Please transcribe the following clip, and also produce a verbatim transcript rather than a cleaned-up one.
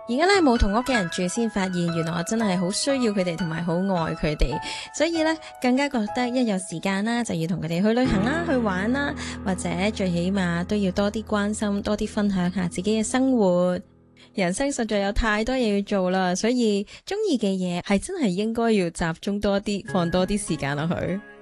而家咧冇同屋企人住，先發現原來我真係好需要佢哋，同埋好愛佢哋，所以咧更加覺得一有時間啦，就要同佢哋去旅行啦，去玩啦，或者最起碼都要多啲關心，多啲分享下自己嘅生活。人生實在有太多嘢要做啦，所以中意嘅嘢係真係應該要集中多啲，放多啲時間落去。